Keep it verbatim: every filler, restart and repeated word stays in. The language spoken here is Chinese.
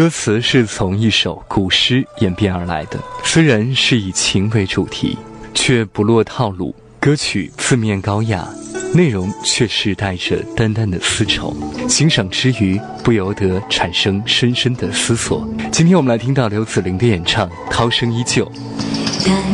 歌词是从一首古诗演变而来的，虽然是以情为主题，却不落套路。歌曲字面高雅，内容却是带着淡淡的丝绸，欣赏之余不由得产生深深的思索。今天我们来听到刘紫玲的演唱《涛声依旧》。